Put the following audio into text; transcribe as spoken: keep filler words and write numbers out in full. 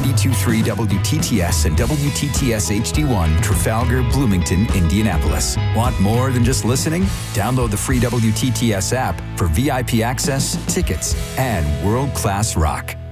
ninety-two point three W T T S and W T T S H D one, Trafalgar, Bloomington, Indianapolis. Want more than just listening? Download the free W T T S app for V I P access, tickets, and world-class rock.